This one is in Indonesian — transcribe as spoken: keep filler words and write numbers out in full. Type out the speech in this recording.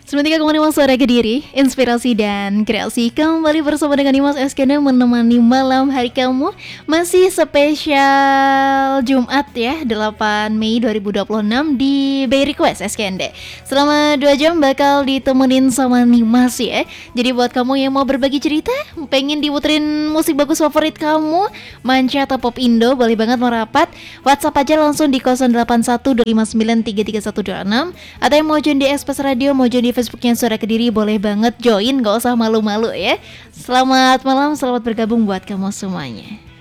Sementara kamu Nimas Suara Kediri, inspirasi dan kreasi kembali bersama dengan Nimas Eskende menemani malam hari kamu. Masih spesial Jumat ya, delapan Mei dua ribu dua puluh enam di By Request Eskende. Selama dua jam bakal ditemenin sama Nimas ya. Jadi buat kamu yang mau berbagi cerita, pengen diputerin musik bagus favorit kamu, manca atau pop Indo, boleh banget merapat. WhatsApp aja langsung di nol delapan satu dua lima sembilan tiga tiga satu dua enam. Atau yang mau join di Express Radio, mau join di Facebooknya Suara Kediri, boleh banget join, gak usah malu-malu ya. Selamat malam, selamat bergabung buat kamu semuanya.